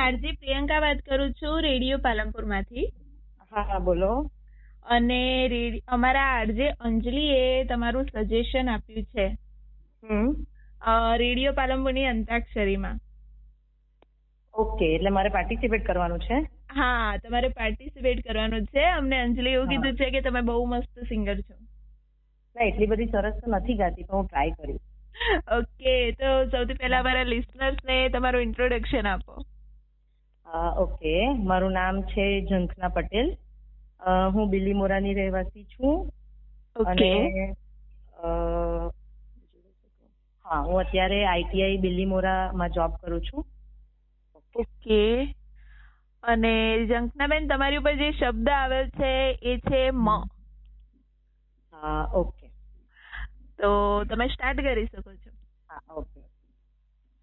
RJ Priyanka વાત કરું છું રેડિયો પાલનપુરમાંથી. હા બોલો. અને અમારા આરજે અંજલિએ તમારું સજેશન આપ્યું છે રેડિયો પાલનપુરની અંતાક્ષરીમાં. ઓકે, એટલે મારે પાર્ટિસિપેટ કરવાનું છે? હા, તમારે પાર્ટિસિપેટ કરવાનું છે. અમને અંજલિ એવું કીધું છે કે તમે બહુ મસ્ત સિંગર છો. ના, એટલી બધી સરસ તો નથી ગાતી, પણ હું ટ્રાય કરીશ. ઓકે, તો સૌથી પહેલા અમારા લિસનર્સને તમારું ઇન્ટ્રોડક્શન આપો. ઓકે, મારું નામ છે ઝંખના પટેલ. હું બિલીમોરાની રહેવાસી છું. અને હા, હું અત્યારે આઈટીઆઈ બિલીમોરામાં જોબ કરું છું. ઓકે, અને ઝંખનાબેન તમારી ઉપર જે શબ્દ આવે છે એ છે મ. ઓકે, તો તમે સ્ટાર્ટ કરી શકો છો. હા ઓકે.